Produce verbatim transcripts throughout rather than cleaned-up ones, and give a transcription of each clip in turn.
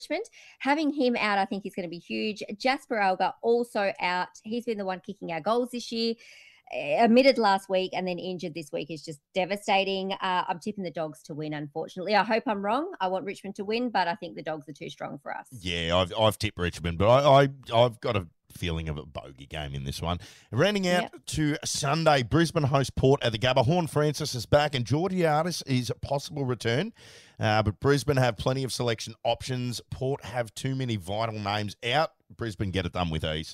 Having him out, I think, is going to be huge. Jasper Alga also out. He's been the one kicking our goals this year. Admitted last week and then injured this week is just devastating. Uh, I'm tipping the Dogs to win, unfortunately. I hope I'm wrong. I want Richmond to win, but I think the Dogs are too strong for us. Yeah, I've I've tipped Richmond, but I, I I've got a feeling of a bogey game in this one. Rounding out yep. to Sunday, Brisbane host Port at the Gabba. Horn Francis is back and Georgiades is a possible return. Uh, but Brisbane have plenty of selection options. Port have too many vital names out. Brisbane get it done with ease.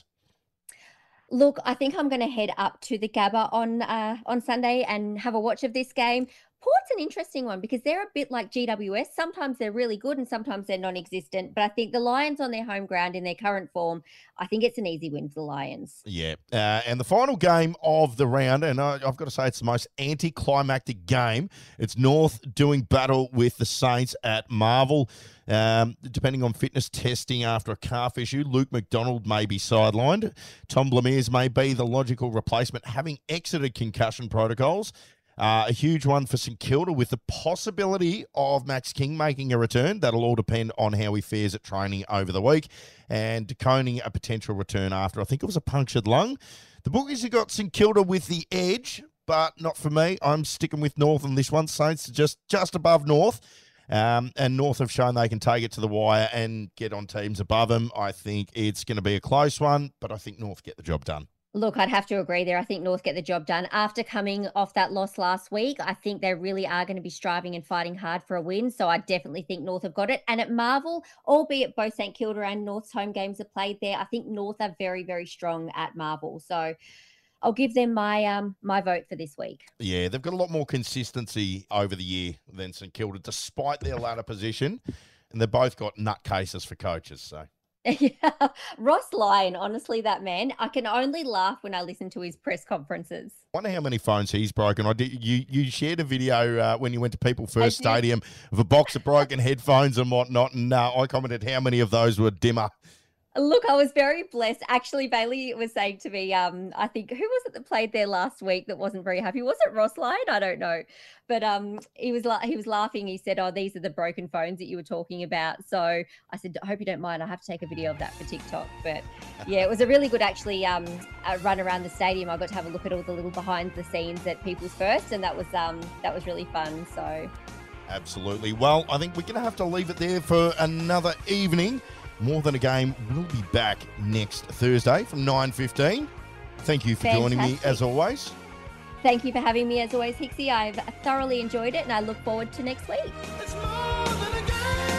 Look, I think I'm going to head up to the Gabba on uh, on Sunday and have a watch of this game. Port's an interesting one because they're a bit like G W S. Sometimes they're really good and sometimes they're non-existent. But I think the Lions on their home ground in their current form, I think it's an easy win for the Lions. Yeah. Uh, and the final game of the round, and I, I've got to say it's the most anticlimactic game. It's North doing battle with the Saints at Marvel. Um, depending on fitness testing after a calf issue, Luke McDonald may be sidelined. Tom Blamiers may be the logical replacement, having exited concussion protocols. Uh, a huge one for St Kilda with the possibility of Max King making a return. That'll all depend on how he fares at training over the week. And DeConing a potential return after, I think it was a punctured lung. The bookies have got St Kilda with the edge, but not for me. I'm sticking with North on this one. Saints are just, just above North. Um, and North have shown they can take it to the wire and get on teams above them. I think it's going to be a close one, but I think North get the job done. Look, I'd have to agree there. I think North get the job done. After coming off that loss last week, I think they really are going to be striving and fighting hard for a win. So I definitely think North have got it. And at Marvel, albeit both St Kilda and North's home games are played there, I think North are very, very strong at Marvel. So I'll give them my um my vote for this week. Yeah, they've got a lot more consistency over the year than St Kilda, despite their ladder position. And they've both got nutcases for coaches, so... Yeah, Ross Lyon, honestly, that man, I can only laugh when I listen to his press conferences. I wonder how many phones he's broken. I did. You you shared a video uh, when you went to People First Stadium of a box of broken headphones and whatnot, and uh, I commented how many of those were dimmer. Look, I was very blessed. Actually, Bailey was saying to me, um, I think, who was it that played there last week that wasn't very happy? Was it Ross Lyon? I don't know. But um, he was la- he was laughing. He said, oh, these are the broken phones that you were talking about. So I said, I hope you don't mind. I have to take a video of that for TikTok. But yeah, it was a really good, actually, um, uh, run around the stadium. I got to have a look at all the little behind the scenes at People's First, and that was um, that was really fun. So absolutely. Well, I think we're going to have to leave it there for another evening. More Than a Game will be back next Thursday from nine fifteen. Thank you for Fantastic. joining me as always. Thank you for having me as always, Hixie. I've thoroughly enjoyed it and I look forward to next week. It's more than a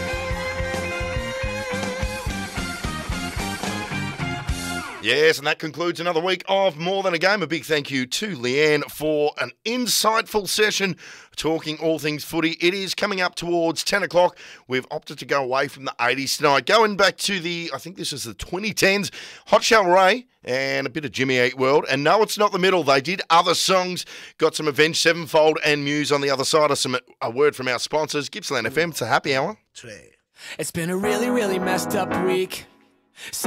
Yes, and that concludes another week of More Than a Game. A big thank you to Leanne for an insightful session talking all things footy. It is coming up towards ten o'clock. We've opted to go away from the eighties tonight. Going back to the, I think this is the twenty tens, Hot Shell Ray and a bit of Jimmy Eat World. And no, it's not the middle. They did other songs. Got some Avenged Sevenfold and Muse on the other side. Of some a word from our sponsors. Gippsland F M, it's a happy hour. It's been a really, really messed up week.